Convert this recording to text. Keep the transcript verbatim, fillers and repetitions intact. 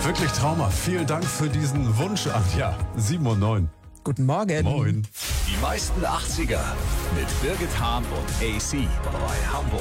Wirklich Trauma. Vielen Dank für diesen Wunsch, Anja. sieben Uhr neun. Guten Morgen. Moin. Die meisten achtziger mit Birgit Hahn und A C bei Hamburg